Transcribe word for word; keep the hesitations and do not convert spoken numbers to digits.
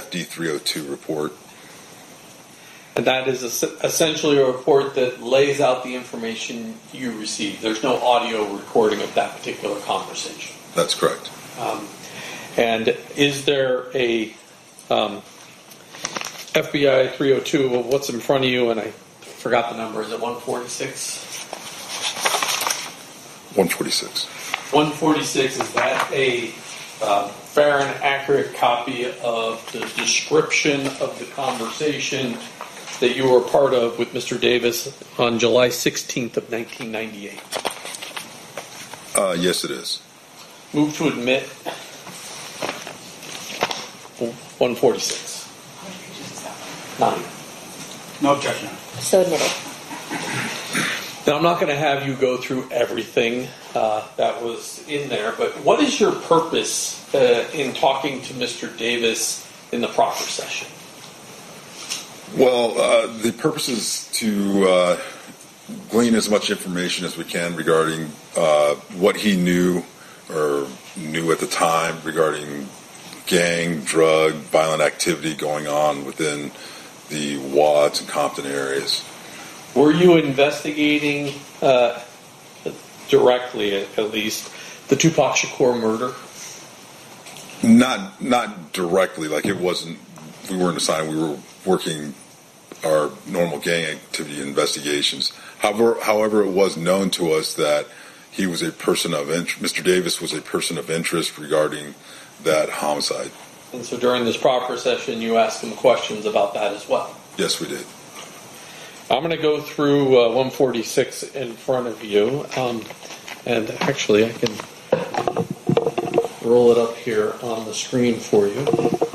F D three oh two report. And that is es- essentially a report that lays out the information you received. There's no audio recording of that particular conversation. That's correct. Um, and is there a um, F B I three oh two of what's in front of you? And I forgot the number. Is it one forty-six? one forty-six. one forty-six, is that a um, fair and accurate copy of the description of the conversation that you were part of with Mister Davis on July sixteenth of nineteen ninety-eight? Uh, yes, it is. Move to admit one forty-six. Nine. No objection. So admitted. Now, I'm not going to have you go through everything uh, that was in there, but what is your purpose uh, in talking to Mister Davis in the proper session? Well, uh, the purpose is to uh, glean as much information as we can regarding uh, what he knew or knew at the time regarding gang, drug, violent activity going on within the Watts and Compton areas. Were you investigating uh, directly, at least, the Tupac Shakur murder? Not, not directly. Like, it wasn't. We weren't assigned. We were working our normal gang activity investigations. However, however, it was known to us that he was a person of interest. Mister Davis was a person of interest regarding that homicide. And so, during this proper session, you asked him questions about that as well. Yes, we did. I'm going to go through uh, one forty-six in front of you, um, and actually I can roll it up here on the screen for you.